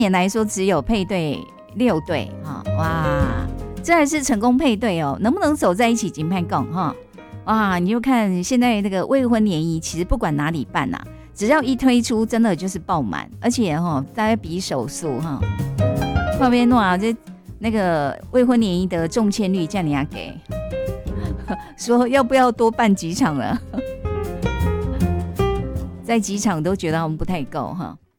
年来说只有配对6对哈，哇，这还是成功配对哦，能不能走在一起金判共哈？哇，你就看现在那个未婚联谊，其实不管哪里办啊，只要一推出，真的就是爆满，而且哈，大概比手速哈。旁边诺这那个未婚联谊的中签率叫你要给，说要不要多办几场了？在几场都觉得我们不太够哈。